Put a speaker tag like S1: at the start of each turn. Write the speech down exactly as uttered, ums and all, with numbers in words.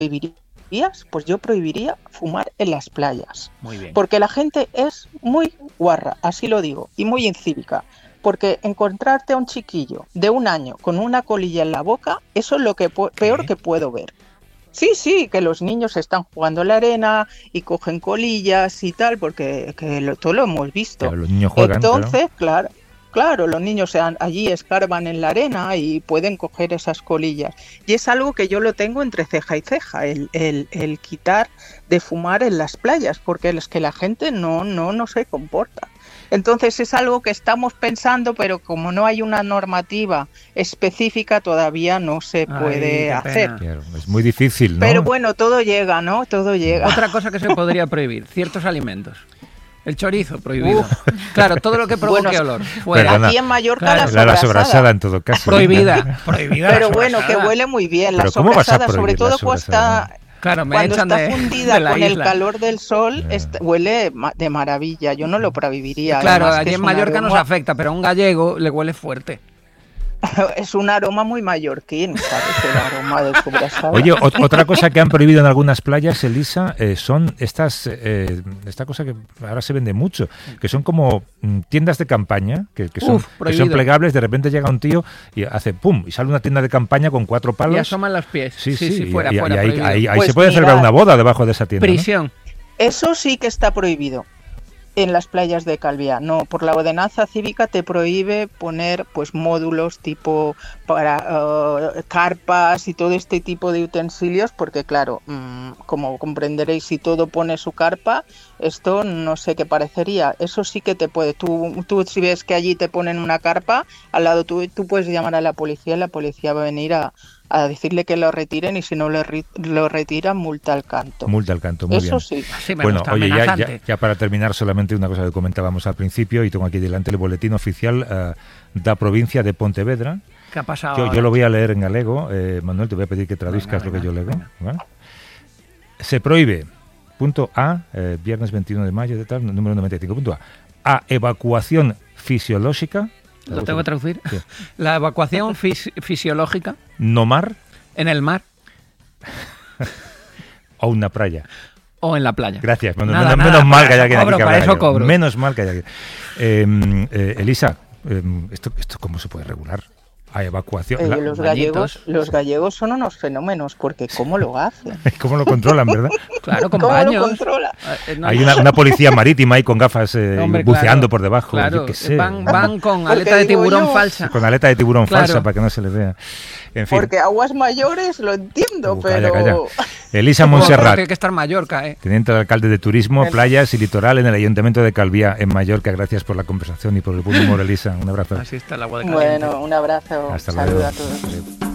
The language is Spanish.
S1: prohibirías, pues yo prohibiría fumar en las playas.
S2: Muy bien.
S1: Porque la gente es muy guarra, así lo digo, y muy incívica. Porque encontrarte a un chiquillo de un año con una colilla en la boca, eso es lo que pu- peor que puedo ver. Sí, sí, que los niños están jugando en la arena y cogen colillas y tal, porque que lo, todo lo hemos visto.
S3: Claro, los niños juegan.
S1: Entonces, claro, claro, los niños sean, allí escarban en la arena y pueden coger esas colillas. Y es algo que yo lo tengo entre ceja y ceja, el, el, el quitar de fumar en las playas, porque es que la gente no, no, no se comporta. Entonces es algo que estamos pensando, pero como no hay una normativa específica, todavía no se puede
S2: Ay,
S1: hacer.
S3: Claro, es muy difícil, ¿no?
S1: Pero bueno, todo llega, ¿no? Todo llega.
S2: Otra cosa que se podría prohibir, ciertos alimentos. El chorizo, prohibido. Uf. Claro, todo lo que provoque
S1: bueno,
S2: olor. Fuera.
S1: Aquí en Mallorca
S2: claro.
S1: la sobrasada.
S3: La sobrasada en todo caso.
S2: Prohibida. Prohibida.
S1: Pero bueno, que huele muy bien. La sobrasada, sobre todo cuesta...
S2: Claro, me
S1: cuando
S2: echan
S1: está
S2: de,
S1: fundida
S2: de la
S1: con
S2: isla.
S1: El calor del sol, yeah. est- huele de maravilla. Yo no lo prohibiría.
S2: Claro,
S1: además,
S2: allí en Mallorca aroma... nos afecta, pero a un gallego le huele fuerte.
S1: Es un aroma muy mallorquín, ¿sabes? El aroma de sobrasada.
S3: Oye, o- otra cosa que han prohibido en algunas playas, Elisa, eh, son estas, eh, esta cosa que ahora se vende mucho, que son como mm, tiendas de campaña, que, que, son,
S2: Uf,
S3: que son plegables. De repente llega un tío y hace pum, y sale una tienda de campaña con cuatro palos.
S2: Y asoman los pies.
S3: Sí, sí,
S2: sí, sí
S3: y,
S2: fuera,
S3: y,
S2: fuera.
S3: Y ahí, ahí, ahí
S1: pues
S3: se puede
S1: mira,
S3: celebrar una boda debajo de esa tienda.
S2: Prisión.
S3: ¿no?
S1: Eso sí que está prohibido. En las playas de Calviá, no, por la ordenanza cívica te prohíbe poner pues módulos tipo para uh, carpas y todo este tipo de utensilios, porque claro, mmm, como comprenderéis, si todo pone su carpa, esto no sé qué parecería. Eso sí que te puede, tú, tú si ves que allí te ponen una carpa, al lado tú, tú puedes llamar a la policía y la policía va a venir a, a decirle que lo retiren, y si no lo, re, lo retiran, multa al canto.
S3: Multa al canto, muy
S1: Eso
S3: bien.
S1: sí.
S2: Sí, me
S3: bueno,
S2: gusta,
S3: oye, ya,
S2: amenazante.
S3: ya, ya para terminar, solamente una cosa que comentábamos al principio, y tengo aquí delante el boletín oficial uh, da provincia de Pontevedra.
S2: ¿Qué ha pasado?
S3: Yo, yo lo voy a leer en galego. Eh, Manuel, te voy a pedir que traduzcas venga, lo venga, que yo leo. ¿Vale? Se prohíbe, punto A, eh, viernes veintiuno de mayo, de tal, número noventa y cinco, punto A, a evacuación fisiológica.
S2: ¿Lo tengo que traducir?
S3: Sí.
S2: La evacuación fis- fisiológica.
S3: No mar.
S2: En el mar.
S3: O una playa.
S2: O en la playa.
S3: Gracias. Menos,
S2: nada,
S3: menos,
S2: nada,
S3: menos mal que haya
S2: que
S3: quien aquí que
S2: para eso
S3: hablar.
S2: cobro.
S3: Menos mal que haya aquí. Eh, eh, Elisa, eh, ¿esto, ¿esto cómo se puede regular? A evacuación.
S1: Eh,
S3: la...
S1: los gallegos, los gallegos son unos fenómenos, porque ¿cómo lo hacen?
S3: ¿Cómo lo controlan, verdad?
S2: Claro, con
S1: ¿Cómo
S2: baños.
S1: lo controla?
S2: Eh, no,
S3: Hay una, una policía marítima ahí con gafas eh,
S2: Hombre,
S3: buceando
S2: claro,
S3: por debajo.
S2: Claro,
S3: yo qué sé.
S2: van, van con
S1: Porque
S2: aleta de
S1: digo
S2: tiburón
S1: yo,
S2: falsa.
S3: Con aleta de tiburón
S2: Claro.
S3: falsa para que no se le vea. En fin.
S1: Porque aguas mayores lo entiendo,
S3: Uh,
S1: pero...
S3: calla, calla. Elisa
S2: Bueno,
S3: Montserrat,
S2: tiene que estar Mallorca, ¿eh?
S3: teniente de alcalde de Turismo,
S1: Bueno.
S3: Playas y Litoral en el Ayuntamiento de Calviá, en Mallorca. Gracias por la conversación y por el buen humor, Elisa. Un abrazo.
S2: Así está el agua de caliente.
S1: Bueno, un abrazo.
S3: Hasta
S1: Saludos
S3: luego.
S1: a todos.